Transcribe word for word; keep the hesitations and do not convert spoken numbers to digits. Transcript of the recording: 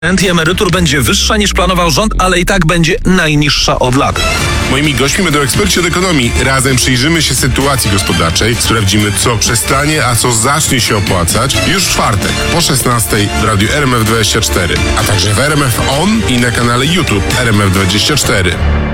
I emerytur będzie wyższa niż planował rząd, ale i tak będzie najniższa od lat. Moimi gośćmi będą eksperci od ekonomii. Razem przyjrzymy się sytuacji gospodarczej, sprawdzimy, co przestanie, a co zacznie się opłacać już w czwartek po szesnastej w radiu R M F dwadzieścia cztery, a także w R M F On i na kanale YouTube R M F dwadzieścia cztery.